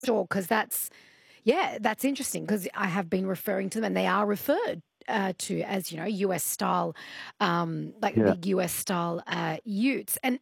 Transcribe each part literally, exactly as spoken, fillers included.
Sure, because that's yeah, that's interesting because I have been referring to them, and they are referred uh, to as you know U S style, um, like Yeah, big U S style uh, Utes, and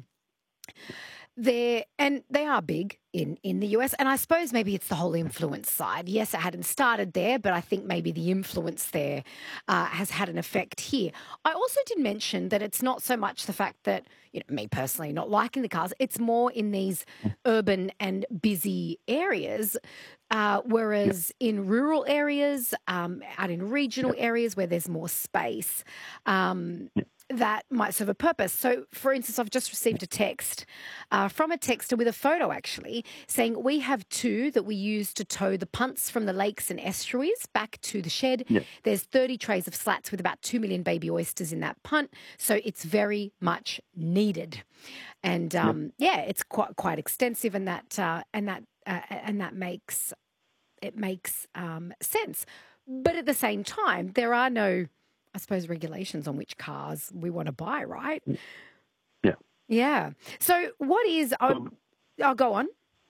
they're and they are big in in the U S, and I suppose maybe it's the whole influence side. Yes, it hadn't started there, but I think maybe the influence there uh, has had an effect here. I also did mention that it's not so much the fact that, you know, me personally not liking the cars, it's more in these urban and busy areas, uh, yeah, whereas in rural areas, um, out in yeah, regional areas where there's more space, um, yeah, that might serve a purpose. So, for instance, I've just received a text uh, from a texter with a photo actually saying we have two that we use to tow the punts from the lakes and estuaries back to the shed. yeah, There's thirty trays of slats with about two million baby oysters in that punt. So it's very much needed. And yeah. um, yeah, it's quite quite extensive, and that uh, and that uh, and that makes it makes um, sense. But at the same time, there are no, I suppose, regulations on which cars we want to buy, right? Yeah. Yeah. So what is? So, Oh, I'll go on.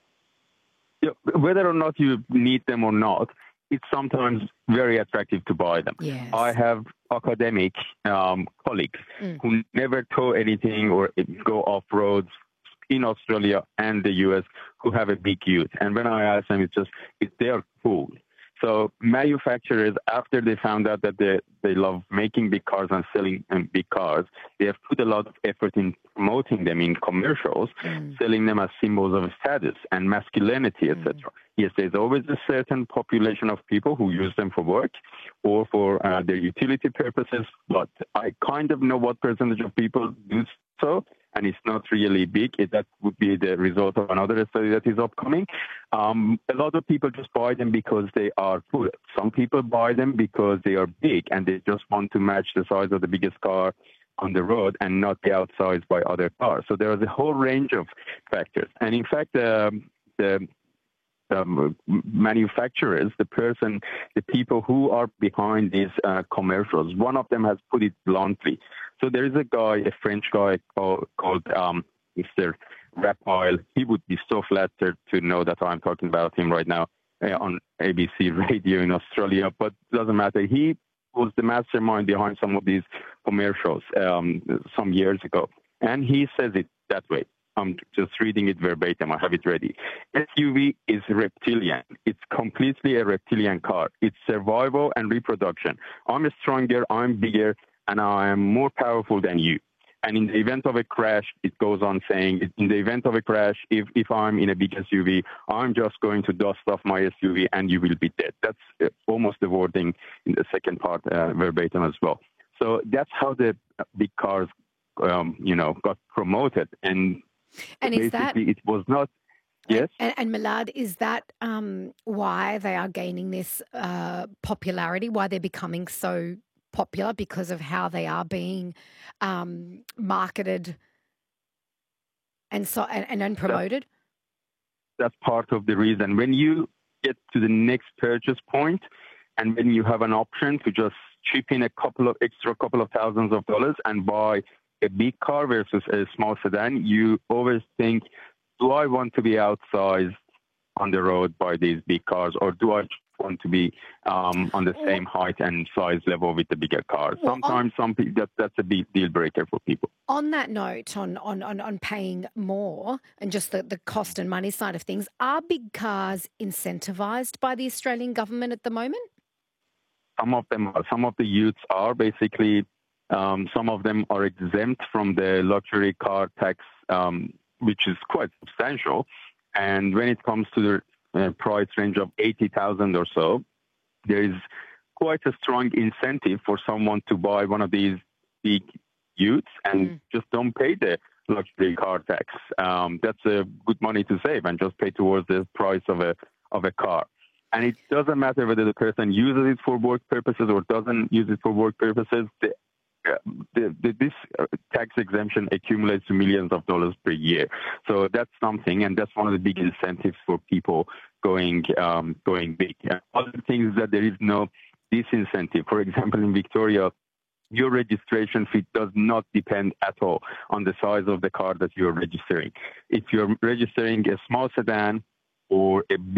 yeah, whether or not you need them or not, it's sometimes very attractive to buy them. I Yes. have academic um, colleagues Mm. who never tow anything or go off roads in Australia and the U S who have a big ute. And when I ask them, it's just, it's their cool. So manufacturers, after they found out that they, they love making big cars and selling um, big cars, they have put a lot of effort in promoting them in commercials, Mm. selling them as symbols of status and masculinity, Mm. et cetera. Yes, there's always a certain population of people who use them for work or for uh, their utility purposes, but I kind of know what percentage of people do so, and it's not really big. It, that would be the result of another study that is upcoming. Um, a lot of people just buy them because they are cool. Some people buy them because they are big and they just want to match the size of the biggest car on the road and not be outsized by other cars. So there is a whole range of factors. And in fact, um, the um, manufacturers, the person, the people who are behind these uh, commercials, one of them has put it bluntly. So there is a guy, a French guy called, called um, Mister Raphael. He would be so flattered to know that I'm talking about him right now uh, on A B C radio in Australia, but it doesn't matter. He was the mastermind behind some of these commercials um, some years ago. And he says it that way. I'm just reading it verbatim. I have it ready. S U V is reptilian. It's completely a reptilian car. It's survival and reproduction. I'm stronger, I'm bigger, and I am more powerful than you. And in the event of a crash, it goes on saying, in the event of a crash, if, if I'm in a big S U V, I'm just going to dust off my S U V and you will be dead. That's uh, almost the wording in the second part uh, verbatim as well. So that's how the big cars, um, you know, got promoted. And And is that basically, it was not, and, yes, and, and Milad, is that um, why they are gaining this uh, popularity? Why they're becoming so popular because of how they are being um, marketed and so and, and, and that's, promoted? that's part of the reason. When you get to the next purchase point and when you have an option to just chip in a couple of extra couple of thousands of dollars and buy a big car versus a small sedan, you always think, do I want to be outsized on the road by these big cars, or do I want to be um, on the Well, same height and size level with the bigger cars? well, on Sometimes some people, that, that's a big deal breaker for people. on that note, on on on, on paying more and just the, the cost and money side of things, are big cars incentivized by the Australian government at the moment? Some of them are. Some of the youths are basically, um, some of them are exempt from the luxury car tax, um, which is quite substantial. And when it comes to the uh, price range of eighty thousand or so, there is quite a strong incentive for someone to buy one of these big utes and Mm. just don't pay the luxury car tax. Um, that's a good money to save and just pay towards the price of a of a car. And it doesn't matter whether the person uses it for work purposes or doesn't use it for work purposes. The, uh, the, the, this uh, tax exemption accumulates to millions of dollars per year. So that's something, and that's one of the big incentives for people going um, going big. Uh, other things is that there is no disincentive. For example, in Victoria, your registration fee does not depend at all on the size of the car that you're registering. If you're registering a small sedan, or a